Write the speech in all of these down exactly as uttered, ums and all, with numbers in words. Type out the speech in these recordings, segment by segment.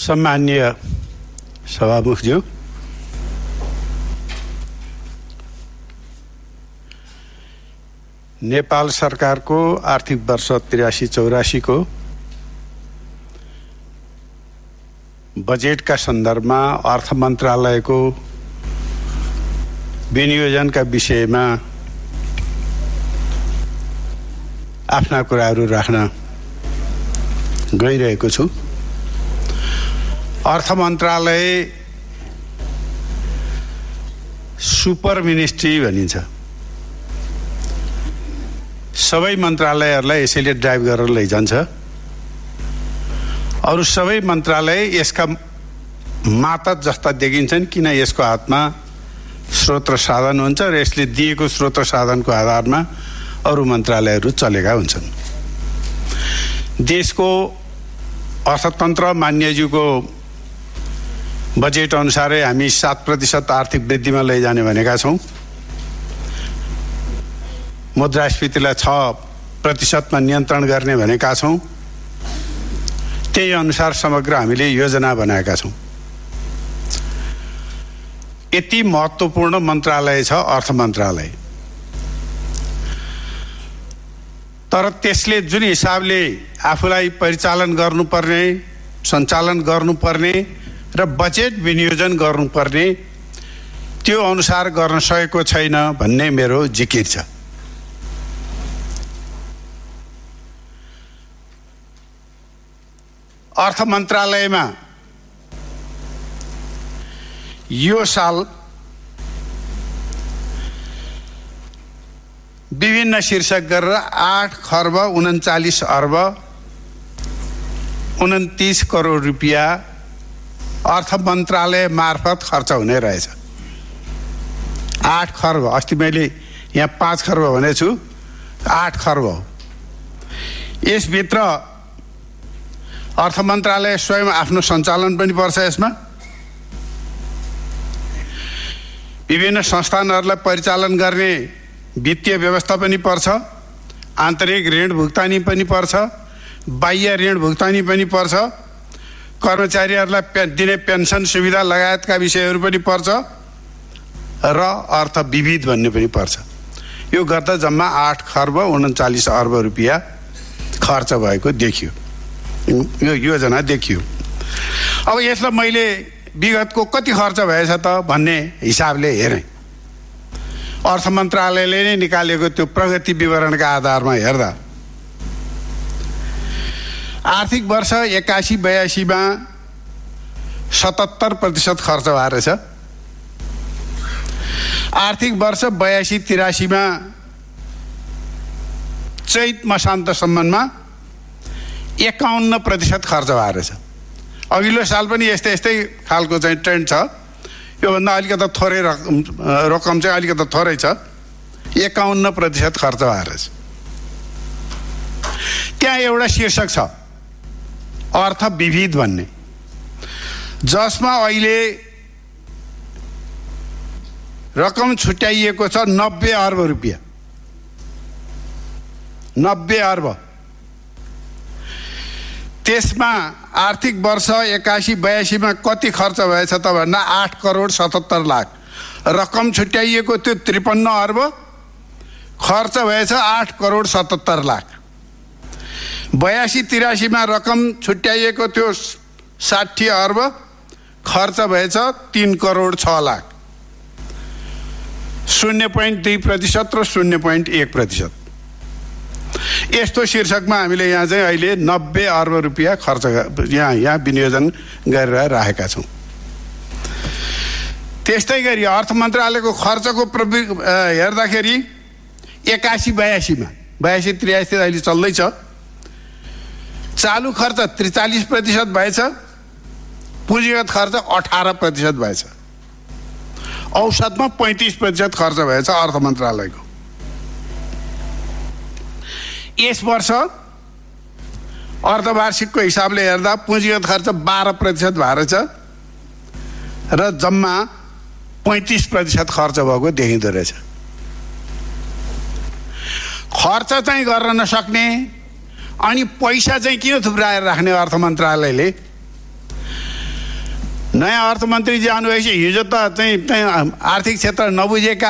सम्माननीय सभामुखज्यू, नेपाल सरकारको आर्थिक वर्ष त्रियासी चौरासी को बजेटका सन्दर्भमा अर्थ मन्त्रालयको विनियोजनका विषयमा आफ्ना कुराहरू राख्न गइरहेको छु। अर्थ मन्त्रालय सुपर मिनिस्ट्री भनिन्छ। सबै मन्त्रालयहरूलाई यसैले ड्राइभ गरेर लैजान्छ। अरू सबै मन्त्रालय यसका मातहत जस्ता देखिन्छन्, किन यसको हातमा स्रोत र साधन हुन्छ र यसले दिएको स्रोत र साधनको आधारमा अरू मन्त्रालयहरू चलेका हुन्छन्। देशको अर्थतन्त्र मान्यज्यूको बजेट अनुसारै हामी सात प्रतिशत आर्थिक वृद्धिमा लैजाने भनेका छौँ। मुद्रास्फीतिलाई छ प्रतिशतमा नियन्त्रण गर्ने भनेका छौँ। त्यही अनुसार समग्र हामीले योजना बनाएका छौँ। यति महत्त्वपूर्ण मन्त्रालय छ अर्थ मन्त्रालय, तर त्यसले जुन हिसाबले आफूलाई परिचालन गर्नुपर्ने, सञ्चालन गर्नुपर्ने र बजेट विनियोजन गर्नुपर्ने त्यो अनुसार गर्न सकेको छैन भन्ने मेरो जिकिर छ। अर्थ मन्त्रालयमा यो साल विभिन्न शीर्षक गरेर आठ खर्ब उन्चालिस अर्ब उन्तिस करोड रुपियाँ अर्थ मन्त्रालय मार्फत खर्च हुने रहेछ। आठ खर्ब, अस्ति मैले यहाँ पाँच खर्ब भनेछु, आठ खर्ब। यसभित्र अर्थ मन्त्रालय स्वयं आफ्नो सञ्चालन पनि पर्छ। यसमा विभिन्न संस्थानहरूलाई परिचालन गर्ने वित्तीय व्यवस्था पनि पर्छ, आन्तरिक ऋण भुक्तानी पनि पर्छ, बाह्य ऋण भुक्तानी पनि पर्छ, कर्मचारीहरूलाई पे दिने पेन्सन सुविधा लगायतका विषयहरू पनि पर्छ र अर्थ विविध भन्ने पनि पर्छ। यो गर्दा जम्मा आठ खर्ब उन्चालिस अर्ब रुपियाँ खर्च भएको देखियो, यो योजना देखियो। अब यसलाई मैले विगतको कति खर्च भएछ त भन्ने हिसाबले हेरेँ। अर्थ मन्त्रालयले नै निकालेको त्यो प्रगति विवरणका आधारमा हेर्दा आर्थिक वर्ष एकासी बयासीमा सतहत्तर प्रतिशत खर्च भएको रहेछ। आर्थिक वर्ष बयासी तिरासीमा चैत मसान्तसम्ममा एकाउन्न प्रतिशत खर्च भएको रहेछ। अघिल्लो साल पनि यस्तै यस्तै खालको चाहिँ ट्रेन्ड छ। योभन्दा अलिकति थोरै रकम रकम चाहिँ अलिकति थोरै छ, एकाउन्न प्रतिशत खर्च भएको रहेछ। त्यहाँ एउटा शीर्षक छ अर्थ विविध भन्ने, जसमा अहिले रकम छुट्याइएको छ नब्बे अर्ब रुपियाँ। नब्बे अर्ब। त्यसमा आर्थिक वर्ष एकासी बयासीमा कति खर्च भएछ त भन्दा आठ करोड सतहत्तर लाख। रकम छुट्याइएको त्यो त्रिपन्न अर्ब, खर्च भएछ आठ करोड सतहत्तर लाख। बयासी तिरासीमा रकम छुट्याइएको थियो साठी अर्ब, खर्च भएछ तीन करोड छ लाख। शून्य पोइन्ट दुई प्रतिशत र शून्य पोइन्ट एक प्रतिशत। यस्तो शीर्षकमा हामीले यहाँ चाहिँ अहिले नब्बे अर्ब रुपियाँ खर्च यहाँ यहाँ विनियोजन गरेर राखेका छौँ। त्यस्तै गरी अर्थ मन्त्रालयको खर्चको हेर्दाखेरि एकासी बयासीमा, बयासी त्रियासी अहिले चल्दैछ, चालु खर्च त्रिचालिस प्रतिशत भएछ, पुँजीगत खर्च अठार प्रतिशत भएछ, औसतमा पैँतिस प्रतिशत खर्च भएछ अर्थ मन्त्रालयको। यस वर्ष अर्धवार्षिकको हिसाबले हेर्दा पुँजीगत खर्च बाह्र प्रतिशत भएको रहेछ र जम्मा पैँतिस प्रतिशत खर्च भएको देखिँदो रहेछ। खर्च चाहिँ गर्न नसक्ने अनि पैसा चाहिँ किन थुप्राएर राख्ने अर्थ मन्त्रालयले नयाँ अर्थमन्त्रीजी आउनुभएपछि हिजो त चाहिँ आर्थिक क्षेत्र नबुझेका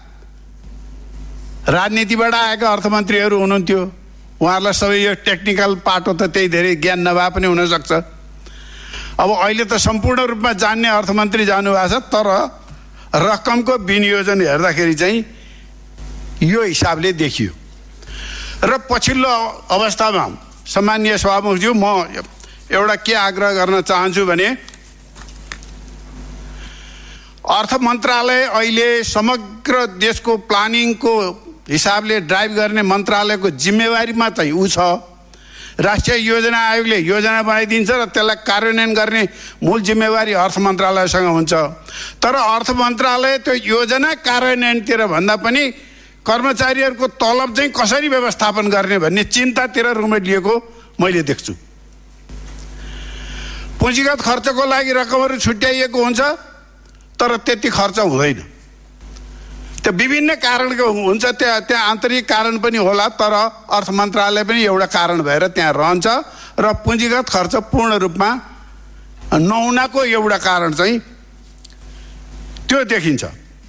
राजनीतिबाट आएका अर्थमन्त्रीहरू हुनुहुन्थ्यो। उहाँहरूलाई सबै यो टेक्निकल पाटो त त्यही धेरै ज्ञान नभए पनि हुनसक्छ। अब अहिले त सम्पूर्ण रूपमा जान्ने अर्थमन्त्री जानुभएको छ, तर रकमको विनियोजन हेर्दाखेरि चाहिँ यो हिसाबले देखियो। र पछिल्लो अवस्थामा सम्माननीय सभामुखज्यू, म एउटा के आग्रह गर्न चाहन्छु भने अर्थ मन्त्रालय अहिले समग्र देशको प्लानिङको हिसाबले ड्राइभ गर्ने मन्त्रालयको जिम्मेवारीमा चाहिँ ऊ छ। राष्ट्रिय योजना आयोगले योजना बनाइदिन्छ र त्यसलाई कार्यान्वयन गर्ने मूल जिम्मेवारी अर्थ मन्त्रालयसँग हुन्छ। तर अर्थ मन्त्रालय त्यो योजना कार्यान्वयनतिर भन्दा पनि कर्मचारीहरूको तलब चाहिँ कसरी व्यवस्थापन गर्ने भन्ने चिन्तातिर रुमेट लिएको मैले देख्छु। पुँजीगत खर्चको लागि रकमहरू छुट्याइएको हुन्छ, तर त्यति खर्च हुँदैन। त्यो विभिन्न कारणको हुन्छ, त्यहाँ त्यहाँ आन्तरिक कारण पनि होला, तर अर्थ मन्त्रालय पनि एउटा कारण भएर त्यहाँ रहन्छ र पुँजीगत खर्च पूर्ण रूपमा नहुनको एउटा कारण चाहिँ त्यो देखिन्छ।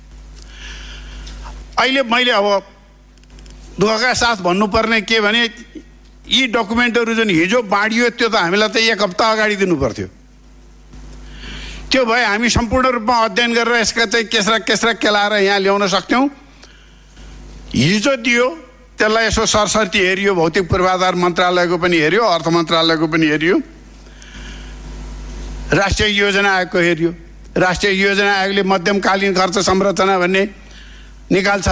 अहिले मैले अब दुःखका साथ भन्नुपर्ने के भने यी डकुमेन्टहरू जुन हिजो बाँडियो त्यो त हामीलाई त एक हप्ता अगाडि दिनु पर्थ्यो। त्यो भए हामी सम्पूर्ण रूपमा अध्ययन गरेर यसका चाहिँ केस्रा केस्रा केलाएर यहाँ ल्याउन सक्थ्यौँ। हिजो दियो, त्यसलाई यसो सरसर्ती हेरियो, भौतिक पूर्वाधार मन्त्रालयको पनि हेऱ्यो, अर्थ मन्त्रालयको पनि हेरियो, राष्ट्रिय योजना आयोगको हेरियो। राष्ट्रिय योजना आयोगले मध्यमकालीन खर्च संरचना भन्ने निकाल्छ।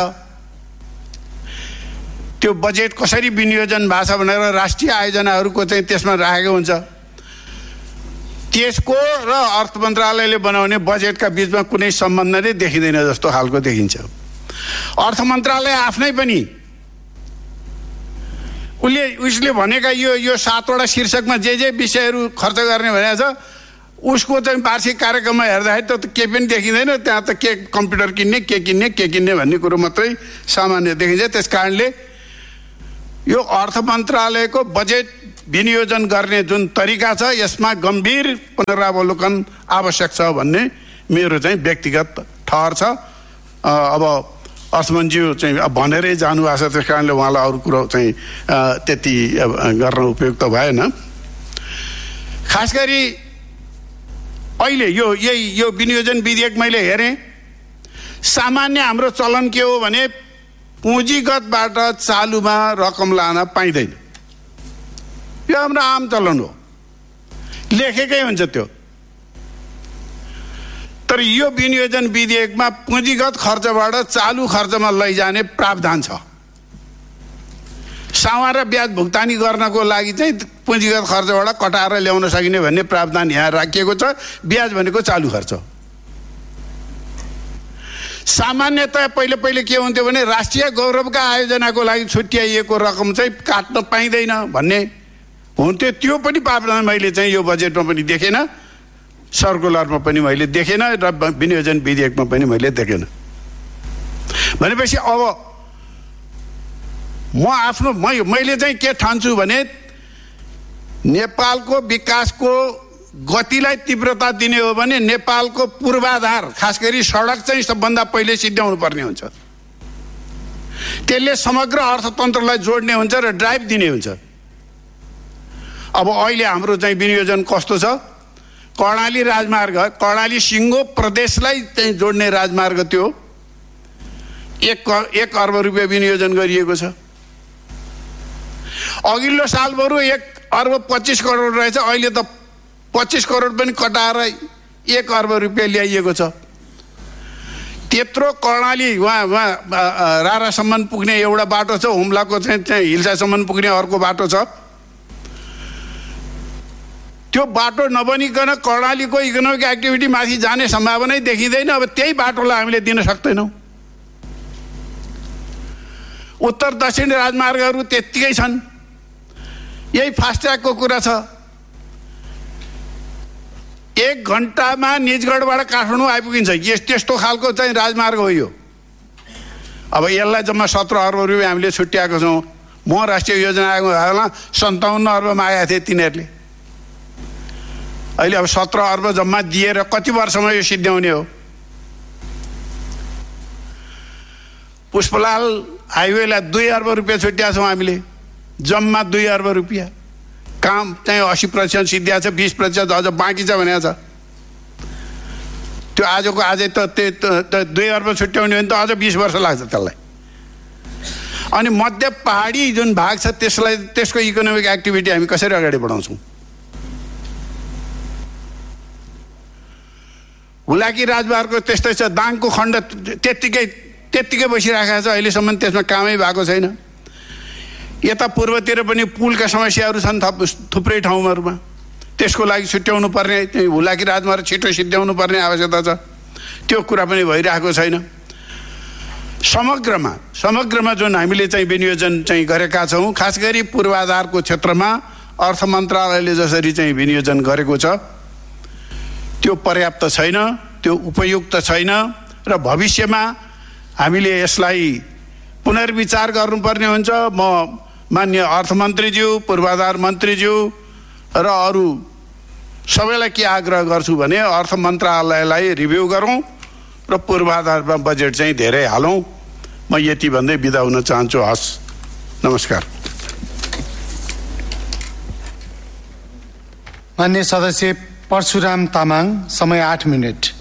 त्यो बजेट कसरी विनियोजन भएको छ भनेर राष्ट्रिय आयोजनाहरूको चाहिँ त्यसमा राखेको हुन्छ। त्यसको र अर्थ मन्त्रालयले बनाउने बजेटका बिचमा कुनै सम्बन्ध नै देखिँदैन जस्तो खालको देखिन्छ। अर्थ मन्त्रालय आफ्नै पनि उसले उसले भनेका यो यो सातवटा शीर्षकमा जे जे विषयहरू खर्च गर्ने भनेको छ उसको चाहिँ वार्षिक कार्यक्रममा हेर्दाखेरि त केही पनि देखिँदैन। त्यहाँ त के कम्प्युटर किन्ने, के किन्ने के किन्ने भन्ने कुरो मात्रै सामान्य देखिन्छ। त्यस कारणले यो अर्थ मन्त्रालयको बजेट विनियोजन गर्ने जुन तरिका छ यसमा गम्भीर पुनरावलोकन आवश्यक छ भन्ने मेरो चाहिँ व्यक्तिगत ठहर छ। अब अर्थमन्त्रीज्यू चाहिँ भनेरै जानुभएको छ, त्यस कारणले उहाँलाई अरू कुरो चाहिँ त्यति गर्न उपयुक्त भएन। खास गरी अहिले यो यही यो विनियोजन विधेयक मैले हेरेँ, सामान्य हाम्रो चलन के हो भने पुँजीगतबाट चालुमा रकम लान पाइँदैन। यो हाम्रो आम चलन हो, लेखेकै हुन्छ त्यो। तर यो विनियोजन विधेयकमा पुँजीगत खर्चबाट चालु खर्चमा लैजाने प्रावधान छ। सावा र ब्याज भुक्तानी गर्नको लागि चाहिँ पुँजीगत खर्चबाट कटाएर ल्याउन सकिने भन्ने प्रावधान यहाँ राखिएको छ। ब्याज भनेको चालु खर्च। सामान्यतया पहिले पहिले के हुन्थ्यो भने राष्ट्रिय गौरवका आयोजनाको लागि छुट्याइएको रकम चाहिँ काट्न पाइँदैन भन्ने हुन्थ्यो। त्यो पनि प्रावधान मैले चाहिँ यो बजेटमा पनि देखेन, सर्कुलरमा पनि मैले देखेन र विनियोजन विधेयकमा पनि मैले देखेन। भनेपछि अब म आफ्नो मैले चाहिँ के ठान्छु भने नेपालको विकासको गतिलाई तीव्रता दिने हो भने नेपालको पूर्वाधार खास गरी सडक चाहिँ सबभन्दा पहिले सिद्ध्याउनु पर्ने हुन्छ। त्यसले समग्र अर्थतन्त्रलाई जोड्ने हुन्छ र ड्राइभ दिने हुन्छ। अब अहिले हाम्रो चाहिँ विनियोजन कस्तो छ? कर्णाली राजमार्ग, कर्णाली सिङ्गो प्रदेशलाई चाहिँ जोड्ने राजमार्ग त्यो एक एक अर्ब रुपियाँ विनियोजन गरिएको छ। अघिल्लो साल बरु एक अर्ब पच्चिस करोड रहेछ, अहिले त पच्चिस करोड पनि कटाएर एक अर्ब रुपियाँ ल्याइएको छ। त्यत्रो कर्णाली वहाँ वहाँ रारासम्म पुग्ने एउटा बाटो छ, हुम्लाको चाहिँ चाहिँ हिल्सासम्म पुग्ने अर्को बाटो छ। त्यो बाटो नबनिकन कर्णालीको इकोनोमिक एक्टिभिटी माथि जाने सम्भावनै देखिँदैन। अब त्यही बाटोलाई हामीले दिन सक्दैनौँ। उत्तर दक्षिण राजमार्गहरू त्यत्तिकै छन्। यही फास्ट्यागको कुरा छ। एक घन्टामा निजगढबाट काठमाडौँ आइपुगिन्छ। यस त्यस्तो खालको चाहिँ राजमार्ग हो यो। अब यसलाई जम्मा सत्र अर्ब रुपियाँ हामीले छुट्याएको छौँ। म राष्ट्रिय योजना आयोगमा होला सन्ताउन्न अर्ब मागेका थिए तिनीहरूले। अहिले अब सत्र अर्ब जम्मा दिएर कति वर्षमा यो सिद्ध्याउने हो? पुष्पलाल हाइवेलाई दुई अर्ब रुपियाँ छुट्याएको छौँ हामीले, जम्मा दुई अर्ब रुपियाँ। काम चाहिँ अस्सी प्रतिशत सिद्धिया छ, बिस प्रतिशत अझ बाँकी छ भनेको छ। त्यो आजको आजै त त्यो दुई अर्ब छुट्याउने हो भने त अझ बिस वर्ष लाग्छ त्यसलाई। अनि मध्य पहाडी जुन भाग छ त्यसलाई, त्यसको इकोनोमिक एक्टिभिटी हामी कसरी अगाडि बढाउँछौँ? हुलाकी राजमार्गको त्यस्तै छ, दाङको खण्ड त्यत्तिकै त्यत्तिकै बसिरहेको छ, अहिलेसम्म त्यसमा कामै भएको छैन। यता पूर्वतिर पनि पुलका समस्याहरू छन् थप थुप्रै ठाउँहरूमा, त्यसको लागि छुट्याउनु पर्ने, हुलाकी राजमार्ग छिटो सिद्ध्याउनु पर्ने आवश्यकता छ, त्यो कुरा पनि भइरहेको छैन। समग्रमा समग्रमा जुन हामीले चाहिँ विनियोजन चाहिँ गरेका छौँ, खास गरी पूर्वाधारको क्षेत्रमा अर्थ मन्त्रालयले जसरी चाहिँ विनियोजन गरेको छ त्यो पर्याप्त छैन, त्यो उपयुक्त छैन र भविष्यमा हामीले यसलाई पुनर्विचार गर्नुपर्ने हुन्छ। म मान्य अर्थमन्त्रीज्यू, पूर्वाधार मन्त्रीज्यू र अरू सबैलाई के आग्रह गर्छु भने अर्थ मन्त्रालयलाई रिभ्यू गरौँ र पूर्वाधारमा बजेट चाहिँ धेरै हालौँ। म यति भन्दै बिदा हुन चाहन्छु। हस्, नमस्कार। मान्य सदस्य परशुराम तामाङ, समय आठ मिनट।